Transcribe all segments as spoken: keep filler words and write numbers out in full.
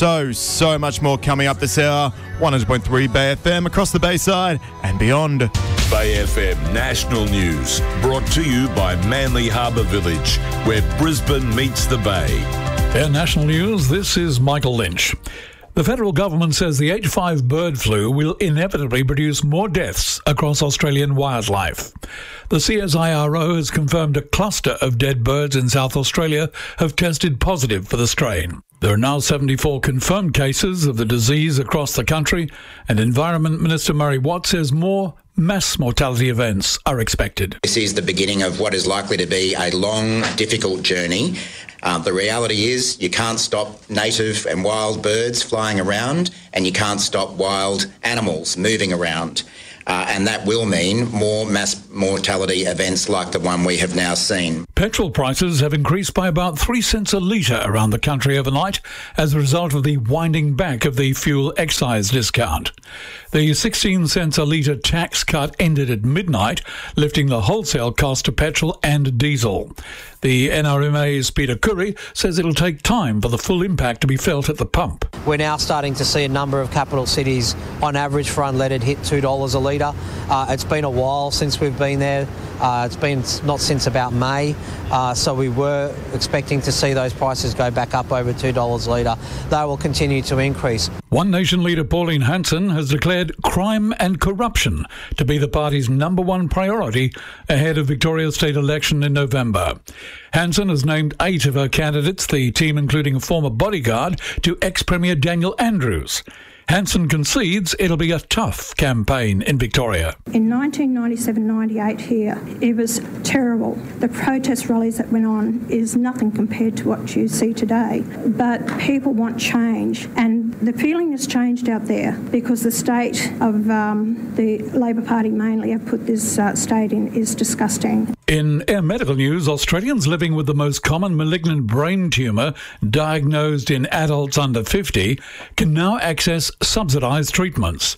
So, so much more coming up this hour. one hundred point three Bay F M across the Bayside and beyond. Bay F M National News, brought to you by Manly Harbour Village, where Brisbane meets the Bay. In National News, this is Michael Lynch. The federal government says the H five bird flu will inevitably produce more deaths across Australian wildlife. The C S I R O has confirmed a cluster of dead birds in South Australia have tested positive for the strain. There are now seventy-four confirmed cases of the disease across the country, and Environment Minister Murray Watt says more mass mortality events are expected. This is the beginning of what is likely to be a long, difficult journey. Uh, the reality is you can't stop native and wild birds flying around, and you can't stop wild animals moving around. Uh, and that will mean more mass mortality events like the one we have now seen. Petrol prices have increased by about three cents a litre around the country overnight as a result of the winding back of the fuel excise discount. The sixteen cents a litre tax cut ended at midnight, lifting the wholesale cost of petrol and diesel. The N R M A's Peter Curry says it'll take time for the full impact to be felt at the pump. We're now starting to see a number of capital cities, on average for unleaded, hit two dollars a litre. Uh, it's been a while since we've been there. Uh, it's been not since about May, uh, so we were expecting to see those prices go back up over two dollars a litre. They will continue to increase. One Nation leader Pauline Hanson has declared crime and corruption to be the party's number one priority ahead of Victoria's state election in November. Hanson has named eight of her candidates, the team including a former bodyguard to ex-Premier Daniel Andrews. Hanson concedes it'll be a tough campaign in Victoria. In nineteen ninety-seven ninety-eight here, it was terrible. The protest rallies that went on is nothing compared to what you see today. But people want change, and the feeling has changed out there because the state of um, the Labor Party mainly have put this uh, state in is disgusting. In Air Medical News, Australians living with the most common malignant brain tumour diagnosed in adults under fifty can now access subsidised treatments.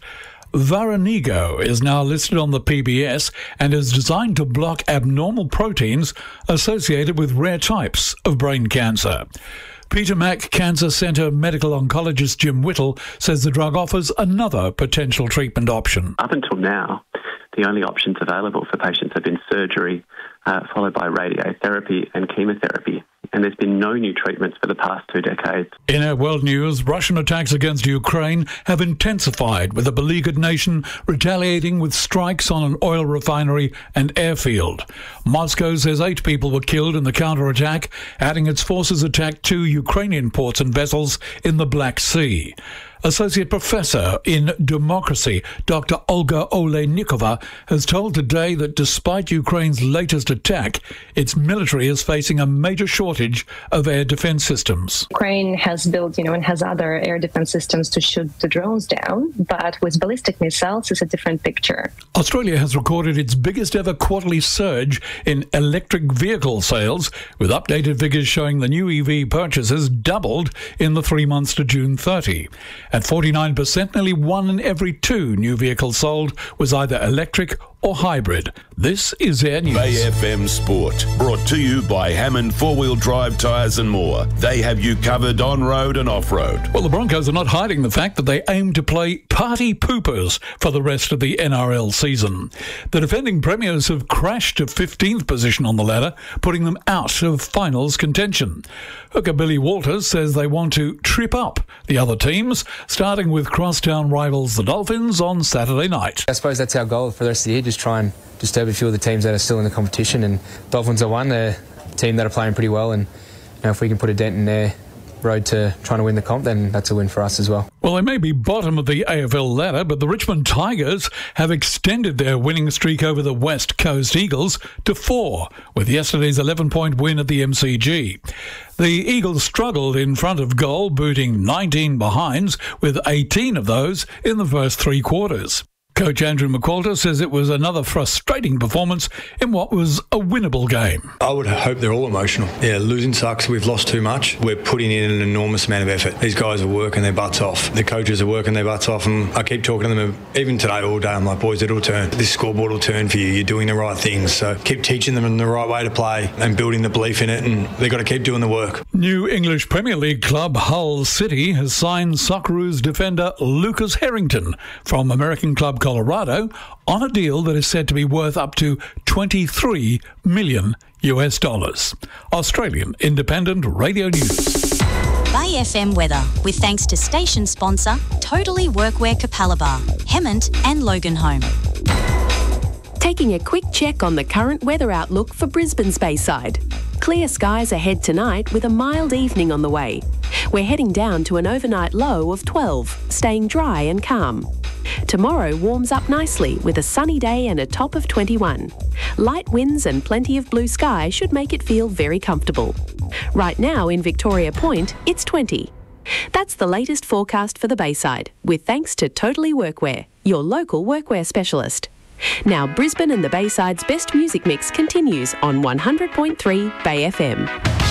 Varanigo is now listed on the P B S and is designed to block abnormal proteins associated with rare types of brain cancer. Peter Mac Cancer Centre medical oncologist Jim Whittle says the drug offers another potential treatment option. Up until now, the only options available for patients have been surgery, uh, followed by radiotherapy and chemotherapy. And there's been no new treatments for the past two decades. In our world news, Russian attacks against Ukraine have intensified, with the beleaguered nation retaliating with strikes on an oil refinery and airfield. Moscow says eight people were killed in the counterattack, adding its forces attacked two Ukrainian ports and vessels in the Black Sea. Associate Professor in Democracy, Doctor Olga Oleynikova, has told Today that despite Ukraine's latest attack, its military is facing a major shortage of air defense systems. Ukraine has built, you know, and has other air defense systems to shoot the drones down, but with ballistic missiles, it's a different picture. Australia has recorded its biggest ever quarterly surge in electric vehicle sales, with updated figures showing the new E V purchases doubled in the three months to June thirtieth. At forty-nine percent, nearly one in every two new vehicles sold was either electric or hybrid. This is Air News. Bay F M Sport, brought to you by Hammond Four-Wheel Drive Tyres and More. They have you covered on-road and off-road. Well, the Broncos are not hiding the fact that they aim to play party poopers for the rest of the N R L season. The defending premiers have crashed to fifteenth position on the ladder, putting them out of finals contention. Hooker Billy Walters says they want to trip up the other teams, starting with crosstown rivals the Dolphins on Saturday night. I suppose that's our goal for the rest of the year, just try and disturb a few of the teams that are still in the competition, and Dolphins are one. They're a team that are playing pretty well, and you know, if we can put a dent in their road to trying to win the comp, then that's a win for us as well. Well, they may be bottom of the A F L ladder, but the Richmond Tigers have extended their winning streak over the West Coast Eagles to four, with yesterday's eleven-point win at the M C G. The Eagles struggled in front of goal, booting nineteen behinds, with eighteen of those in the first three quarters. Coach Andrew McQualter says it was another frustrating performance in what was a winnable game. I would hope they're all emotional. Yeah, losing sucks. We've lost too much. We're putting in an enormous amount of effort. These guys are working their butts off. The coaches are working their butts off, and I keep talking to them, even today all day. I'm like, boys, it'll turn. This scoreboard will turn for you. You're doing the right things. So keep teaching them the right way to play and building the belief in it, and they've got to keep doing the work. New English Premier League club Hull City has signed Socceroos defender Lucas Harrington from American club Colorado on a deal that is said to be worth up to twenty-three million U S dollars. Australian Independent Radio News. Bay F M weather, with thanks to station sponsor Totally Workwear Capalaba, Hemmant and Loganholme. Taking a quick check on the current weather outlook for Brisbane's Bayside. Clear skies ahead tonight with a mild evening on the way. We're heading down to an overnight low of twelve, staying dry and calm. Tomorrow warms up nicely with a sunny day and a top of twenty-one. Light winds and plenty of blue sky should make it feel very comfortable. Right now in Victoria Point, it's twenty. That's the latest forecast for the Bayside, with thanks to Totally Workwear, your local workwear specialist. Now Brisbane and the Bayside's best music mix continues on one hundred point three Bay F M.